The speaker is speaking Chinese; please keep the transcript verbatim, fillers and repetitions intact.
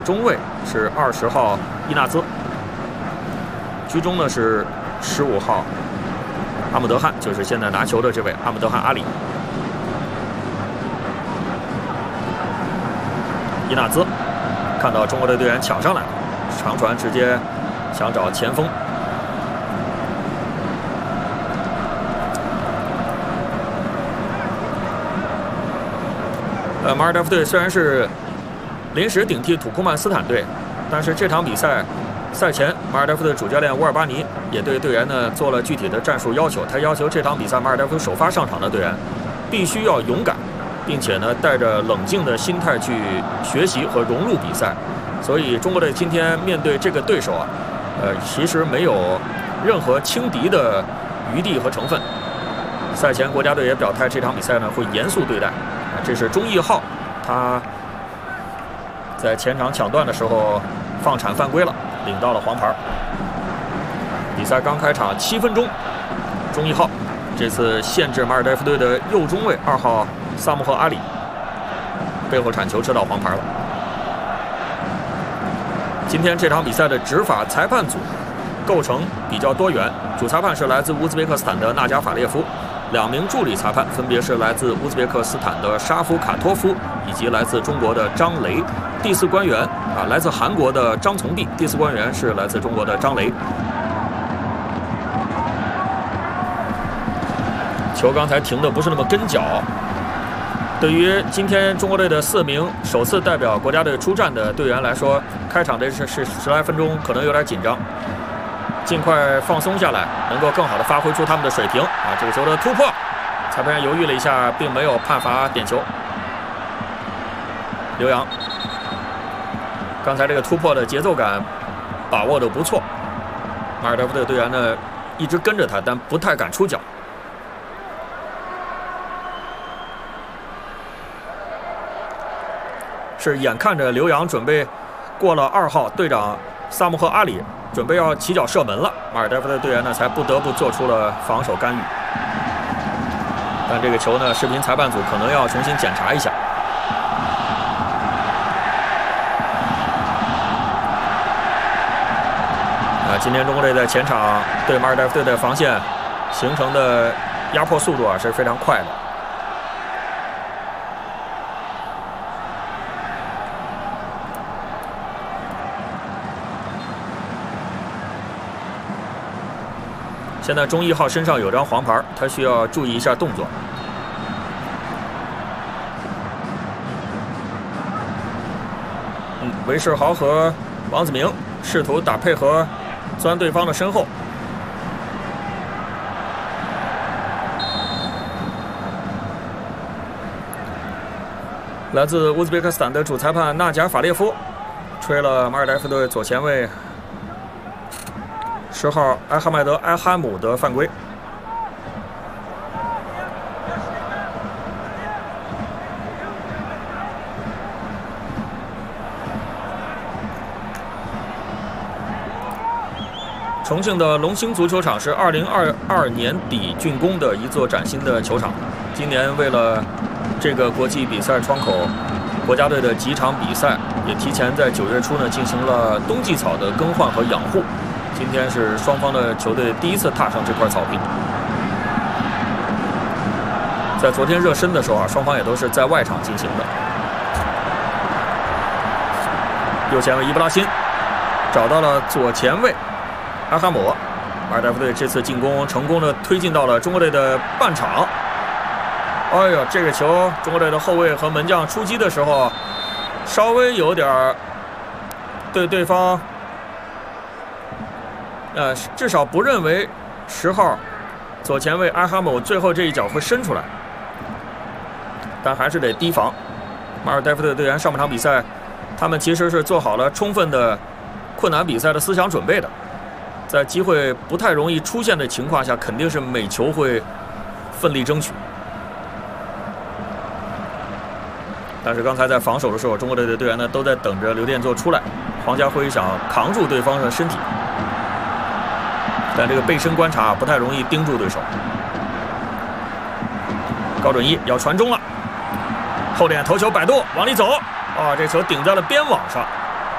中卫是二十号伊纳兹，居中呢是十五号阿姆德汗，就是现在拿球的这位阿姆德汗阿里。伊纳兹看到中国队队员抢上来，长传直接想找前锋。呃，马尔代夫队虽然是临时顶替土库曼斯坦队，但是这场比赛赛前，马尔代夫的主教练乌尔巴尼也对队员呢做了具体的战术要求。他要求这场比赛马尔代夫首发上场的队员必须要勇敢，并且呢带着冷静的心态去学习和融入比赛。所以中国队今天面对这个对手啊，呃，其实没有任何轻敌的余地和成分。赛前国家队也表态，这场比赛呢会严肃对待。啊，这是钟义浩，他在前场抢断的时候放铲犯规了，领到了黄牌。比赛刚开场七分钟，钟义浩这次限制马尔代夫队的右中卫二号萨穆赫阿里背后铲球吃到黄牌了。今天这场比赛的执法裁判组构成比较多元，主裁判是来自乌兹别克斯坦的纳加法列夫，两名助理裁判分别是来自乌兹别克斯坦的沙夫卡托夫以及来自中国的张雷。第四官员啊，来自韩国的张从弼，第四官员是来自中国的张雷。球刚才停的不是那么跟脚。对于今天中国队的四名首次代表国家队出战的队员来说，开场的是是十来分钟可能有点紧张，尽快放松下来，能够更好的发挥出他们的水平啊！这个球的突破，裁判员犹豫了一下，并没有判罚点球。刘洋，刚才这个突破的节奏感把握的不错，马尔代夫的队员呢一直跟着他，但不太敢出脚。是眼看着刘洋准备过了二号队长萨穆赫阿里，准备要起脚射门了，马尔代夫的队员呢才不得不做出了防守干预。但这个球呢，视频裁判组可能要重新检查一下。啊，今天中国队在前场对马尔代夫队的防线形成的压迫速度啊是非常快的。现在钟义浩身上有张黄牌，他需要注意一下动作。嗯，韦世豪和王子明试图打配合，钻对方的身后。来自乌兹别克斯坦的主裁判纳贾法列夫吹了马尔代夫队左前卫十号埃哈迈德·埃哈姆的犯规。重庆的龙兴足球场是二零二二年底竣工的一座崭新的球场。今年为了这个国际比赛窗口，国家队的几场比赛也提前在九月初呢进行了冬季草的更换和养护。今天是双方的球队第一次踏上这块草坪。在昨天热身的时候啊，双方也都是在外场进行的。右前卫伊布拉辛找到了左前卫阿哈姆，马尔代夫队这次进攻成功的推进到了中国队的半场。哎呦，这个球中国队的后卫和门将出击的时候，稍微有点对对方。呃，至少不认为十号左前卫阿哈姆最后这一脚会伸出来，但还是得提防。马尔代夫的队员上半场比赛，他们其实是做好了充分的困难比赛的思想准备的，在机会不太容易出现的情况下，肯定是每球会奋力争取。但是刚才在防守的时候，中国队的队员呢都在等着刘殿座出来，黄家辉想扛住对方的身体。但这个背身观察不太容易盯住对手。高准一要传中了，后点头球摆渡往里走，啊，这球顶在了边网上。